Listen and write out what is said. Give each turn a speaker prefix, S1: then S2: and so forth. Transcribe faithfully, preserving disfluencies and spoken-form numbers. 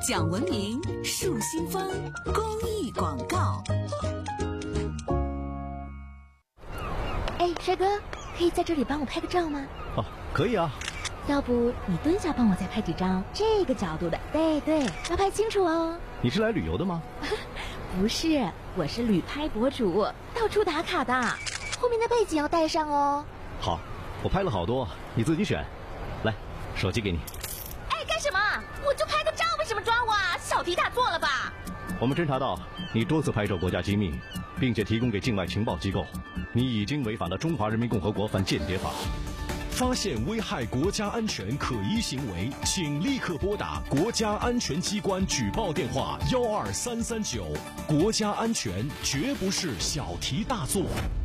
S1: 讲文明树新风公益广告。
S2: 哎，帅哥，可以在这里帮我拍个照吗？
S3: 哦，可以啊。
S2: 要不你蹲下帮我再拍几张这个角度的？对对，要拍清楚哦。
S3: 你是来旅游的吗？
S2: 不是，我是旅拍博主，到处打卡的。后面的背景要带上哦。
S3: 好，我拍了好多，你自己选。来，手机给你。
S2: 哎，干什么？我就拍个照，为什么抓我啊？小题大做了吧？
S3: 我们侦查到你多次拍摄国家机密，并且提供给境外情报机构，你已经违反了《中华人民共和国反间谍法》。
S4: 发现危害国家安全可疑行为，请立刻拨打国家安全机关举报电话幺二三三九。国家安全绝不是小题大做。